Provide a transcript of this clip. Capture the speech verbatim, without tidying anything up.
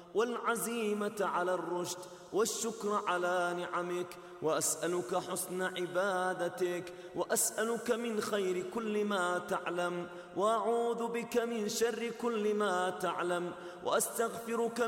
والعزيمة على الرشد والشكر على نعمك، وأسألك حسن عبادتك، وأسألك من خير كل ما تعلم، وأعوذ بك من شر كل ما تعلم، وأستغفرك